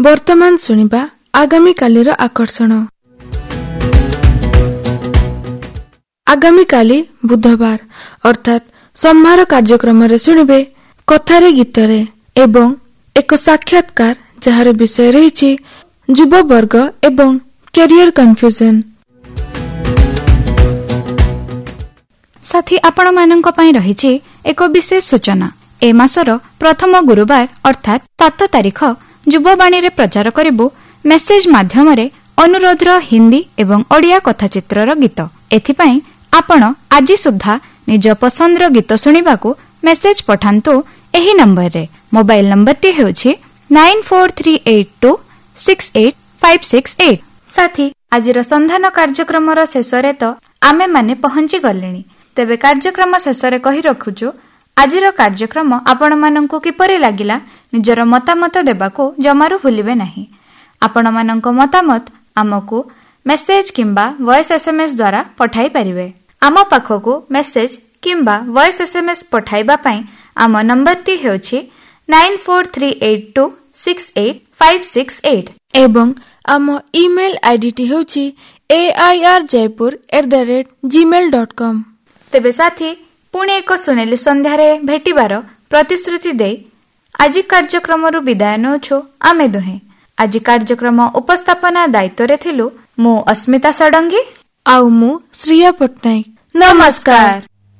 ବର୍ତ୍ତମାନ ଶୁଣିବା ଆଗାମୀକାଲିର ଆକର୍ଷଣ। ଆଗାମୀକାଲି ବୁଧବାର ଅର୍ଥାତ୍ ସମ୍ମାର କାର୍ଯ୍ୟକ୍ରମରେ ଶୁଣିବେ କଥାରେ ଗୀତରେ ଏବଂ ଏକ ସାକ୍ଷାତକାର ଯାହାର ବିଷୟ ରହିଛି ଯୁବବର୍ଗ ଏବଂ କ୍ୟାରିୟର କନଫ୍ୟୁଜନ। ସାଥୀ ଆପଣମାନଙ୍କ ପାଇଁ ରହିଛି ଏକ ବିଶେଷ ସୂଚନା। ଏ ମାସର ପ୍ରଥମ ଗୁରୁବାର ଅର୍ଥାତ୍ 7 ତାରିଖ ଯୁବବାଣୀରେ ପ୍ରଚାର କରିବୁ ମେସେଜ ମାଧ୍ୟମରେ ଅନୁରୋଧର ହିନ୍ଦୀ ଏବଂ ଓଡ଼ିଆ କଥାଚିତ୍ରର ଗୀତ। ଏଥିପାଇଁ ଆପଣ ଆଜି ସୁଦ୍ଧା ନିଜ ପସନ୍ଦର ଗୀତ ଶୁଣିବାକୁ ମେସେଜ ପଠାନ୍ତୁ ଏହି ନମ୍ବରରେ। ମୋବାଇଲ ନମ୍ବରଟି ହେଉଛି 9438268568। ସାଥୀ, ଆଜିର ସନ୍ଧାନ କାର୍ଯ୍ୟକ୍ରମର ଶେଷରେ ତ ଆମେମାନେ ପହଞ୍ଚି ଗଲେଣି। ତେବେ କାର୍ଯ୍ୟକ୍ରମ ଶେଷରେ କହି ରଖୁଛୁ, ଆଜିର କାର୍ଯ୍ୟକ୍ରମ ଆପଣମାନଙ୍କୁ କିପରି ଲାଗିଲା ନିଜର ମତାମତ ଦେବାକୁ ଜମାରୁ ଭୁଲିବେ ନାହିଁ। ଆପଣମାନଙ୍କ ମତାମତ ଆମକୁ ମେସେଜ କିମ୍ବା ଭଏସ SMS ଦ୍ୱାରା ପଠାଇ ପାରିବେ। ଆମ ପାଖକୁ ମେସେଜ କିମ୍ବା ଭଏସ SMS ପଠାଇବା ପାଇଁ ଆମ ନମ୍ବରଟି ହେଉଛି 9438268568 ଏବଂ ଆମ ଇମେଲ ଆଇଡିଟି ହେଉଛି airjaipur@gmail.com। ତେବେ ସାଥୀ, ପୁଣି ଏକ ସୁନେଲି ସନ୍ଧ୍ୟାରେ ଭେଟିବାର ପ୍ରତିଶ୍ରୁତି ଦେଇ ଆଜି କାର୍ଯ୍ୟକ୍ରମରୁ ବିଦାୟ ନେଉଛୁ ଆମେ ଦୁହେଁ। ଆଜି କାର୍ଯ୍ୟକ୍ରମ ଉପସ୍ଥାପନା ଦାୟିତ୍ୱରେ ଥିଲୁ ମୁଁ ଅସ୍ମିତା ଷଡ଼ଙ୍ଗୀ ଆଉ ମୁଁ ଶ୍ରିୟା ପଟ୍ଟନାୟକ। ନମସ୍କାର।